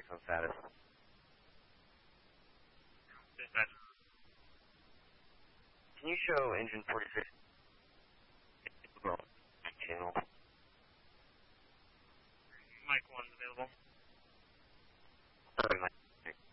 on status. Dispatch. Can you show engine 46 channel? Mike 1's available. Sorry, Mike.